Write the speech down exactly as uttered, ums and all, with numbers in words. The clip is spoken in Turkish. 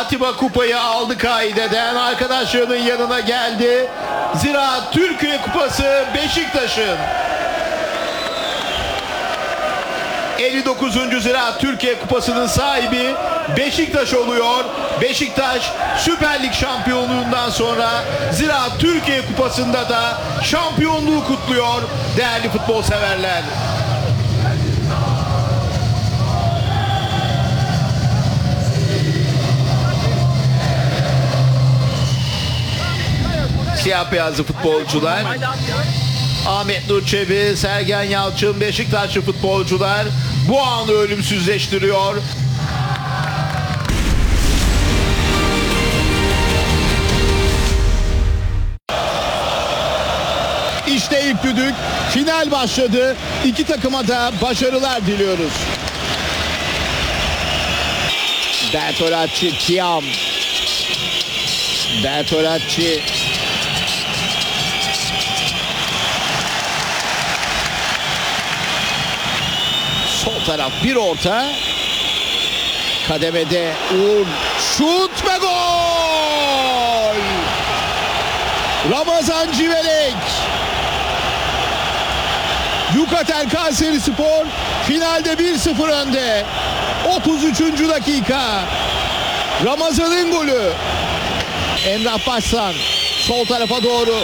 Atiba kupayı aldı kaideden, arkadaşlarının yanına geldi. Ziraat Türkiye Kupası Beşiktaş'ın. elli dokuzuncu Ziraat Türkiye Kupası'nın sahibi Beşiktaş oluyor. Beşiktaş Süper Lig şampiyonluğundan sonra Ziraat Türkiye Kupası'nda da şampiyonluğu kutluyor değerli futbol severler. Siyah beyazlı futbolcular. Ahmet Nur Çebi, Sergen Yalçın, Beşiktaşlı futbolcular bu anı ölümsüzleştiriyor. İşte ilk düdük, final başladı. İki takıma da başarılar diliyoruz. Bertolacci, Tiam. Bertolacci. Sol taraf bir orta. Kademede Uğur. Şut ve gol! Ramazan Civelek. Yukatel Kayserispor finalde bir sıfır önde. otuz üçüncü dakika. Ramazan'ın golü. Emrah Başsan sol tarafa doğru.